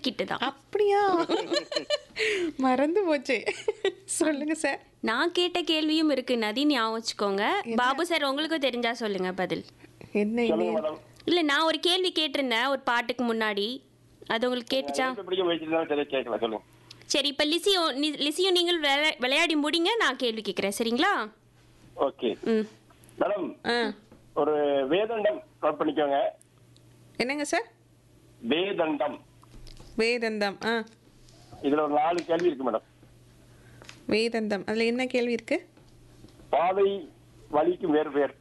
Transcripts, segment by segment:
கிட்ட தான். அப்படியா? மறந்து போச்சே. சொல்லுங்க சார். நான் கேட்ட கேள்வியும் இருக்கு நதி, ஞாபகம் வச்சுக்கோங்க. பாபு சார் உங்களுக்கும் தெரிஞ்சா சொல்லுங்க பதில். என்ன சொல்லுங்க இது? மேடம். இல்ல நான் ஒரு கேள்வி கேட்டிருந்தேன் ஒரு பாட்டுக்கு முன்னாடி, அது உங்களுக்கு கேட்டுச்சா? எனக்கு பிடிக்க வச்சிருந்தா சரி கேட்கல, சொல்லுங்க. சரி, இப்ப லிசியும் நீங்கள் விளையாடி முடிங்க, நான் கேள்வி கேட்கிறேன், சரிங்களா? ஓகே ம். மேடம், ஆ, ஒரு வேதண்டம் நோட் பண்ணிக்கோங்க. என்னங்க சார்? வேதண்டம். வேதந்தம். ஆ, இதுல ஒரு 4 கேள்வி இருக்கு மேடம். வேதந்தம். அதுல என்ன கேள்வி இருக்கு? பாதை வழிக்கு வேறு பேர்.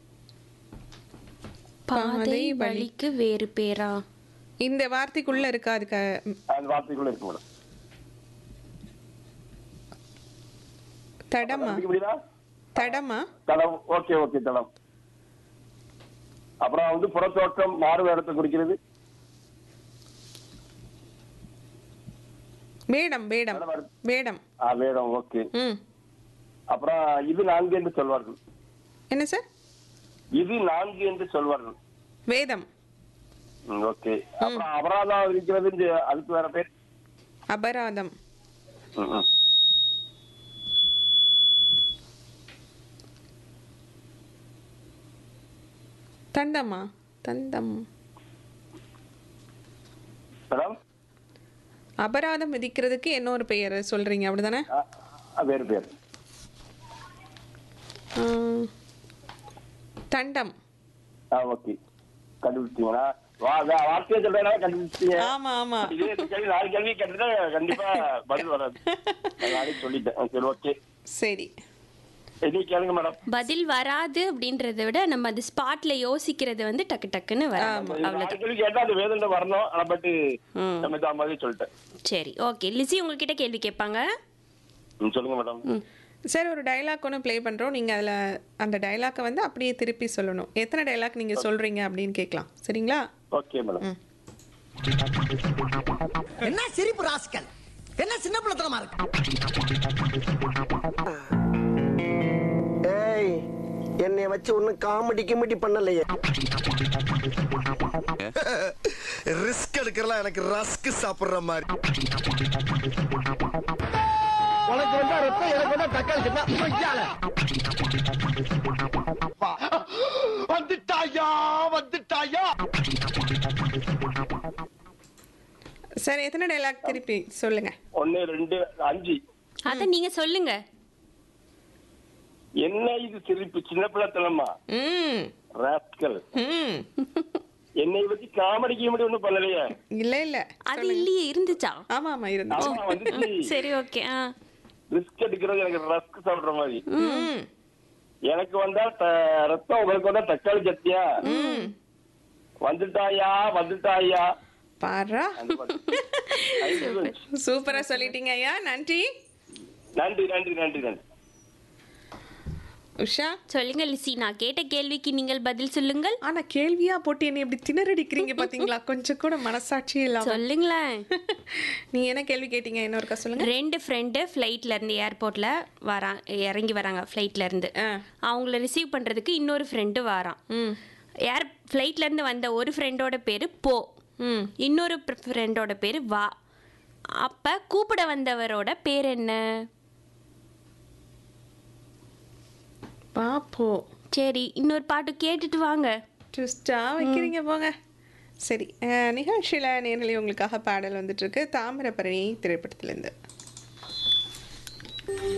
பாதை வழிக்கு வேறு பேரா? இந்த வார்த்தைக்குள்ள இருக்கா? அதுக்கு அந்த வார்த்தைக்குள்ள இருக்கு மேடம். தடமா? கண்டுபிடிக்க முடியுதா? தடமா? தடம். ஓகே ஓகே, தடம். அப்புறம் வந்து புறத்தோற்றம் மாறுவேடத்தை குறிக்கிறது. வேடம். வேடம். வேடம். வேடம். ஓகே. ம். அப்புறம் இது 4 என்று சொல்வார்கள். என்ன சார்? இது 4 என்று சொல்வார்கள். வேதம். ஓகே. அப்புறம் அபராதம் இருக்கிறது, அதுக்கு வேற பேர். அபராதம். ம். தண்டமா? தண்டம். மேடம், அபராதம் விதிக்கிறதுக்கு இன்னொரு பெயர் சொல்றீங்க, அப்படிதானே? வேறு பேர். தண்டம். ஓகே, கண்டுபிடிச்சீங்களா? வார்த்தையை சொல்றேன்னா கண்டுபிடிச்சீங்க. ஆமா ஆமா. இதே கேள்வி 4 கேள்வி கேட்டுட்டா கண்டிப்பா பதில் வராது. நானே சொல்லிட்டேன். சரி, ஓகே. சரி, நீ கேளுங்க மேடம். பதில் வராது அப்படின்றத விட நம்ம அது ஸ்பாட்ல யோசிக்கிறது வந்து டக்கு டக்குன்னு வரும். 4 கேள்வி கேட்டா அது வேதண்டம் வரணும். ஆனா பட் நம்ம தான் மாதிரி சொல்லிட்டேன். சரி, ஓகே. லிசி உங்ககிட்ட கேள்வி கேட்பாங்க. சொல்லுங்க மேடம். சார், ஒரு டைலாக் ஒன்று ப்ளே பண்ணுறோம். நீங்கள் அதில் அந்த டைலாக்கை வந்து அப்படியே திருப்பி சொல்லணும். எத்தனை டைலாக் நீங்கள் சொல்கிறீங்க அப்படின்னு கேட்கலாம், சரிங்களா? Okay madam. என்ன சிரிப்பு ராஸ்கல், என்ன சின்ன பிள்ளைத்தனமா இருக்கு. ஏய், என்னை வச்சு ஒன்னும் காமெடி பண்ணலையே. ரிஸ்க் எடுக்கிறலாம் எனக்கு ரஸ்க் சாப்பிடுற மாதிரி. உனக்கு வந்தா ரத்தம், எனக்கு வந்தா தக்காளி வந்துட்டாயா வந்துட்டாயா. சார், எத்தனை டைலாக் திருப்பி சொல்லுங்க? 1 2 5. அத நீங்க சொல்லுங்க. என்ன இது சிரிப்பு, சின்ன பிள்ளைத்தனமா? ம். ராஸ்கல். ம். என்னை வச்சு காமெடி ஒண்ணும் பண்ணலையே. இல்லை இல்லை, அது இல்லையே, இருந்துச்சா? ஆமா ஆமா இருந்துச்சு. ஆமா, வந்துச்சு. சரி, ஓகே. ரிஸ்க் எடுக்கிறது எனக்கு ரஸ்க் சாப்பிடுற மாதிரி. ம். எனக்கு வந்தா ரத்தம், உங்களுக்கு வந்தா தக்காளி சட்னியா? வந்துட்டாயா வந்துட்டாயா. பாரா, சூப்பரா சொல்லிட்டீங்க ஐயா. நன்றி நன்றி நன்றி நன்றி நன்றி. உஷா, சொல்லுங்க லிசி, நான் கேட்ட கேள்விக்கு நீங்கள் பதில் சொல்லுங்கள். ஆனா கேள்வியா போட்டு என்ன இப்படி திணறடிக்கிறீங்க பாத்தீங்களா? கொஞ்சம் கூட மனசாட்சி இல்லாம. சொல்லுங்களேன். நீங்க என்ன கேள்வி கேட்டீங்க? இன்னொருக்கா சொல்லுங்க. 2 ஃப்ரெண்டு ஃப்ளைட்ல இருந்து ஏர்போர்ட்ல இறங்கி வராங்க. ஃப்ளைட்ல இருந்து அவங்கள ரிசீவ் பண்றதுக்கு இன்னொரு ஃப்ரெண்டு வாரான். ஃப்ளைட்ல இருந்து வந்த ஒரு ஃப்ரெண்டோட பேரு போ, இன்னொரு ஃப்ரெண்டோட பேரு வா. அப்ப கூப்பிட வந்தவரோட பேர் என்ன? பாப்போ. சரி, இன்னொரு பாட்டு கேட்டுட்டு வாங்க. ட்விஸ்டா வைக்கிறீங்க போங்க. சரி, நிகழ்ச்சியில் நேரலை உங்களுக்காக பாடல் வந்துட்டு இருக்கு, தாமிரபரணி திரைப்படத்திலேருந்து.